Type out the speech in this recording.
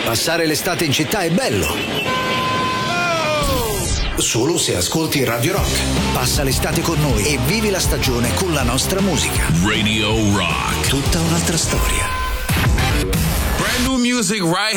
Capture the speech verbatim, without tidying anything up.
Passare l'estate in città è bello. Solo se ascolti Radio Rock. Passa l'estate con noi e vivi la stagione con la nostra musica. Radio Rock. Tutta un'altra storia. Brand new music right